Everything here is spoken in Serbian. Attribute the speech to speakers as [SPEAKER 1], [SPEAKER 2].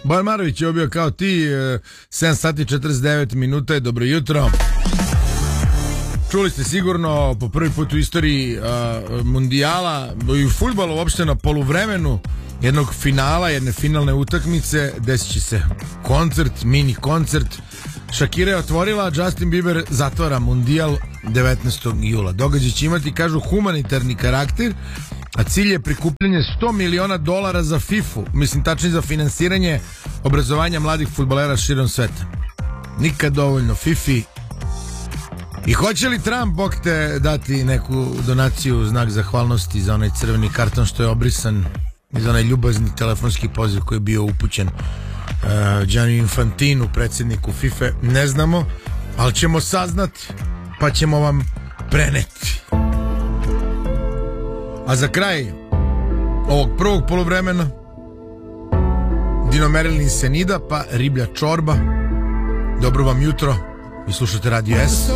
[SPEAKER 1] Bojan Marović je bio kao ti, 7 sati 49 minuta, dobro jutro. Čuli ste sigurno po prvi put u istoriji mundijala i u fudbalu uopšte na poluvremenu jednog finala, jedne finalne utakmice desit će se koncert, mini koncert. Shakira je otvorila, Justin Bieber zatvara mundijal 19. jula. Događaj će imati, kažu, humanitarni karakter, a cilj je prikupljanje $100 miliona za FIFA, mislim tačnije za finansiranje obrazovanja mladih fudbalera širom sveta. Nikad dovoljno FIFA. I hoće li Trump, bog te, dati neku donaciju, znak zahvalnosti za onaj crveni karton što je obrisan i za onaj ljubazni telefonski poziv koji je bio upućen Gianni Infantinu, predsjedniku FIFA? Ne znamo, ali ćemo saznati pa ćemo vam preneti. A za kraj ovog prvog poluvremena Dino Merlin se nida, pa riblja čorba. Dobro vam jutro, vi slušate Radio S.